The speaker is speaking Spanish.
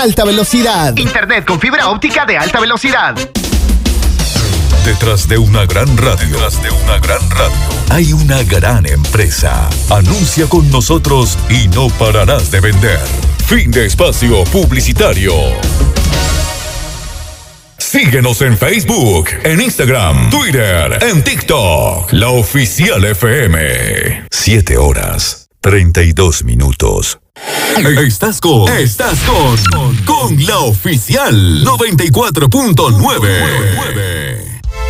alta velocidad. Internet con fibra óptica de alta velocidad. Detrás de una gran radio, hay una gran empresa. Anuncia con nosotros y no pararás de vender. Fin de espacio publicitario. Síguenos en Facebook, en Instagram, Twitter, en TikTok. La Oficial FM. 7:32. Estás con La Oficial 94.9.